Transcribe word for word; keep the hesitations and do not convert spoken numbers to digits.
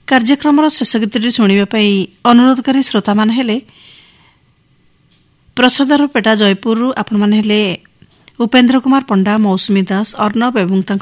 କାର୍ଯ୍ୟକ୍ରମର ଶେଷ ଗୀତଟି ଶୁଣିବା ପାଇଁ ଅନୁରୋଧକାରୀ ଶ୍ରୋତାମାନେ ହେଲେ ପ୍ରସାଦର ପେଟା ଜୟପୁରରୁ ଆପଣମାନେ ହେଲେ ଉପେନ୍ଦ୍ର କୁମାର ପଣ୍ଡା, ମୌସୁମୀ ଦାସ, ଅର୍ଣ୍ଣବ ଏବଂ ତାଙ୍କ